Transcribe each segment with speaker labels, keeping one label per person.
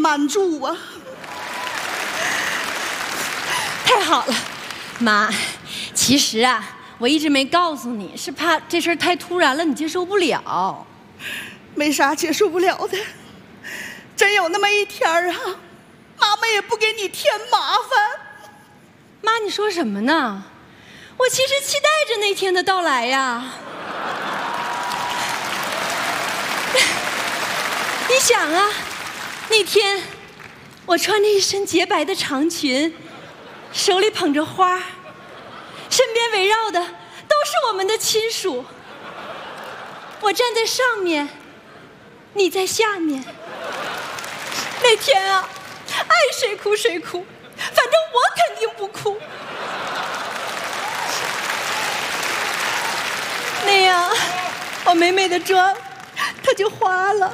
Speaker 1: 瞒住啊。
Speaker 2: 太好了，妈，其实啊，我一直没告诉你，是怕这事儿太突然了，你接受不了。
Speaker 1: 没啥接受不了的，真有那么一天啊，妈妈也不给你添麻烦。
Speaker 2: 妈，你说什么呢？我其实期待着那天的到来呀。你想啊，那天我穿着一身洁白的长裙，手里捧着花，身边围绕的都是我们的亲属。我站在上面，你在下面。那天啊，爱谁哭谁哭，反正我肯定不哭。那样，我美美的妆，它就花了。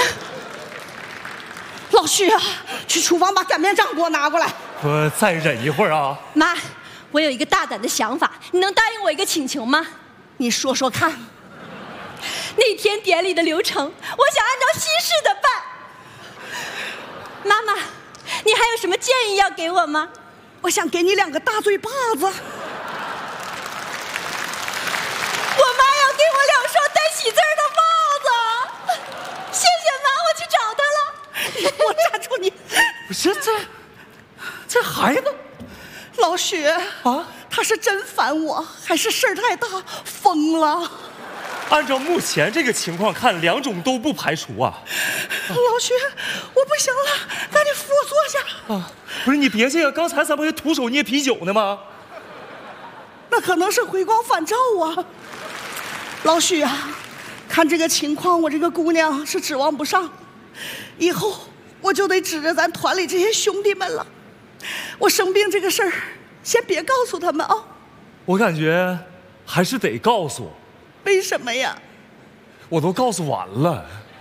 Speaker 1: 老徐啊，去厨房把擀面杖给我拿过来。
Speaker 3: 我再忍一会儿啊。
Speaker 2: 妈，我有一个大胆的想法，你能答应我一个请求吗？
Speaker 1: 你说说看。
Speaker 2: 那天典礼的流程，我想按照西式的办。妈妈，你还有什么建议要给我吗？
Speaker 1: 我想给你2个大嘴巴子。我妈
Speaker 2: 要给我2双带喜字的帽子。谢谢妈，我去找她了。
Speaker 1: 我站住你！
Speaker 3: 不是这孩子，
Speaker 1: 老许啊，他是真烦我，还是事儿太大疯了？
Speaker 3: 按照目前这个情况看，2种都不排除啊。
Speaker 1: 老徐，我不行了，赶紧扶我坐下。
Speaker 3: 啊，不是你别这个，刚才咱不是徒手捏啤酒呢吗？
Speaker 1: 那可能是回光返照啊。老许啊，看这个情况，我这个姑娘是指望不上，以后我就得指着咱团里这些兄弟们了。我生病这个事儿，先别告诉他们啊。
Speaker 3: 我感觉还是得告诉我。
Speaker 1: 为什么呀？
Speaker 3: 我都告诉完了。